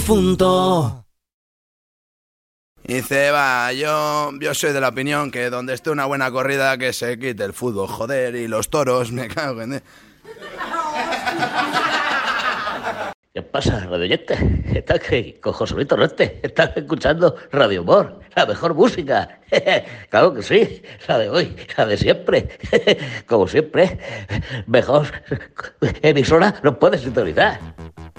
difunto. Dice, va, yo soy de la opinión que donde esté una buena corrida que se quite el fútbol, joder, y los toros, me cago en... ¿Qué pasa, radioyente? Estás aquí con Joselito Reste. Estás escuchando Radio Humor, la mejor música. Claro que sí, la de hoy, la de siempre. Como siempre, mejor emisora no puedes sintonizar.